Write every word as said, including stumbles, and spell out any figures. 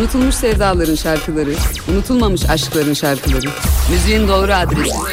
Unutulmuş sevdaların şarkıları, unutulmamış aşkların şarkıları. Müziğin doğru adresi